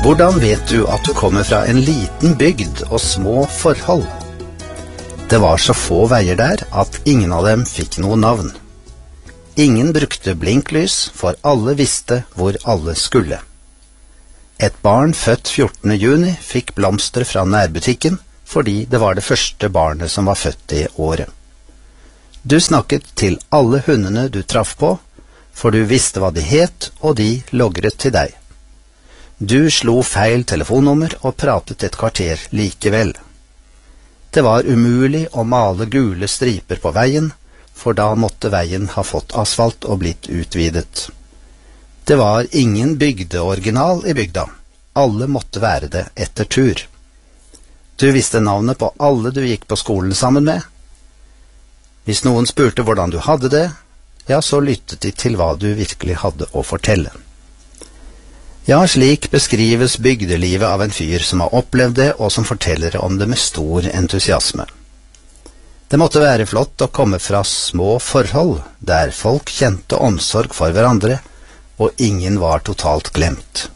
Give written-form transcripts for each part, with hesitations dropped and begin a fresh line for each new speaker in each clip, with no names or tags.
Hvordan vet du at du kommer fra en liten bygd og små forhold? Det var så få veier der at ingen av dem fikk noe navn. Ingen brukte blinklys, for alle visste hvor alle skulle. Et barn født 14. juni fikk blomster fra nærbutikken, fordi det var det første barnet som var født det året. Du snakket til alle hundene du traff på, for du visste hva de het, og de logret til deg. Du slo feil telefonnummer og pratet et kvarter likevel. Det var umulig å male gule striper på veien, for da måtte veien ha fått asfalt og blitt utvidet. Det var ingen bygdeoriginal i bygda. Alle måtte være det etter tur. Du visste navnet på alle du gikk på skolen sammen med. Hvis noen spurte hvordan du hadde det, ja, så lyttet de til hva du virkelig hadde å fortelle. Ja, slik beskrives bygdelivet av en fyr som har opplevd det, og som forteller om det med stor entusiasme. Det måtte være flott å komme fra små forhold, der folk kjente omsorg for hverandre, og ingen var totalt glemt.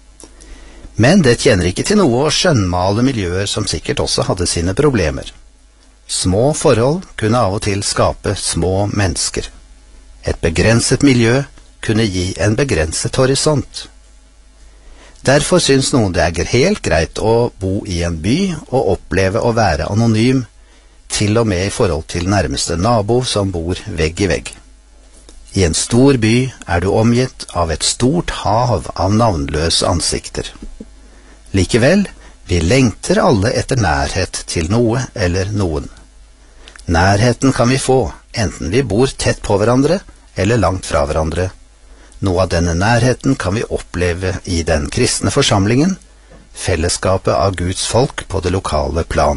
Men det tjener ikke til noe å skjønnmale miljøer som sikkert også hadde sine problemer. Små forhold kunne av og til skape små mennesker. Et begrenset miljø kunne gi en begrenset horisont. Derfor syns noen det er helt greit å bo i en by og oppleve å være anonym, til og med i forhold til nærmeste nabo som bor vegg i vegg. I en stor by er du omgitt av et stort hav av navnløse ansikter. Likevel, vi lengter alle etter nærhet til noe eller noen. Nærheten kan vi få, enten vi bor tett på hverandre eller langt fra hverandre. Noe av denne nærheten kan vi oppleve i den kristne forsamlingen, fellesskapet av Guds folk på det lokale plan.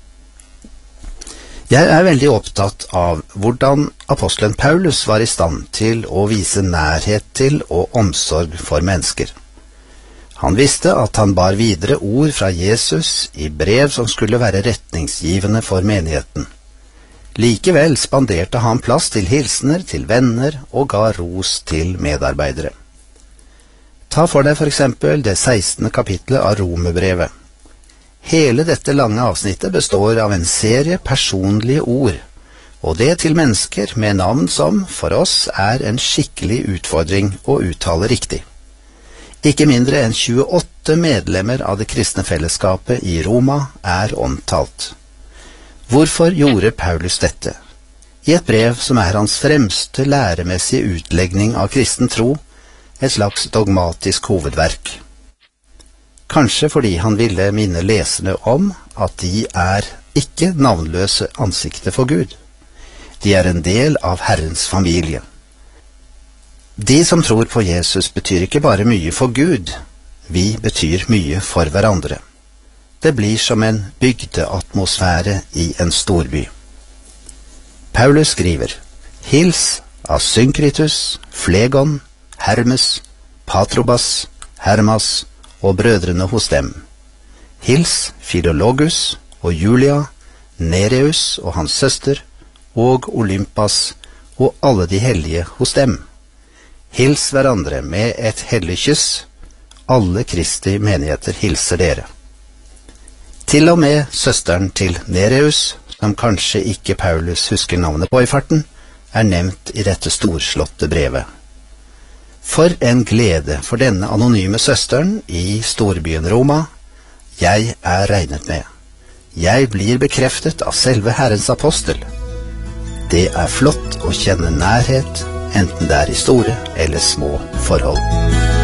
Jeg er veldig opptatt av hvordan apostelen Paulus var i stand til å vise nærhet til og omsorg for mennesker. Han visste at han bar videre ord fra Jesus i brev som skulle være retningsgivende for menigheten. Likevel spanderte han plass til hilsener til venner og ga ros til medarbeidere. Ta for deg for eksempel det 16. kapitlet av Romerbrevet. Hele dette lange avsnittet består av en serie personlige ord, og det til mennesker med navn som for oss er en skikkelig utfordring å uttale riktig. Ikke mindre enn 28 medlemmer av det kristne fellesskapet i Roma er omtalt. Hvorfor gjorde Paulus dette? I et brev som er hans fremste læremessige utlegning av kristen tro, et slags dogmatisk hovedverk. Kanskje fordi han ville minne leserne om at de er ikke navnløse ansikter for Gud. De er en del av Herrens familie. De som tror på Jesus betyr ikke bare mye for Gud, vi betyr mye for hverandre. Det blir som en bygdeatmosfære i en storby. Paulus skriver: Hils Asynkritus, Flegon, Hermes, Patrobas, Hermas og brødrene hos dem. Hils Filologus og Julia, Nereus og hans søster, og Olympas og alle de hellige hos dem. Hils hverandre med et hellig kyss. Alle Kristi menigheter hilser dere. Til og med søsteren til Nereus, som kanskje ikke Paulus husker navnet på i farten, er nevnt i dette storslåtte brevet. For en glede for denne anonyme søsteren i storbyen Roma. Jeg er regnet med. Jeg blir bekreftet av selve Herrens apostel. Det er flott å kjenne nærhet, enten det er i store eller små forhold.